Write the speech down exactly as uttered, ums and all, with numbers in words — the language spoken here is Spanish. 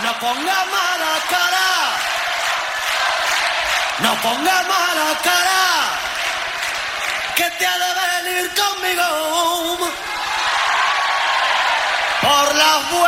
No ponga mala cara, no ponga mala cara, que te ha de venir conmigo por las buenas.